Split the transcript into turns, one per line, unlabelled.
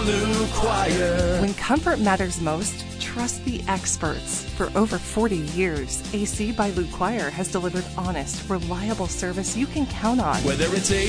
Lou Choir.
When comfort matters most, trust the experts. For over 40 years, AC by Lou Choir has delivered honest, reliable service you can count on.
Whether it's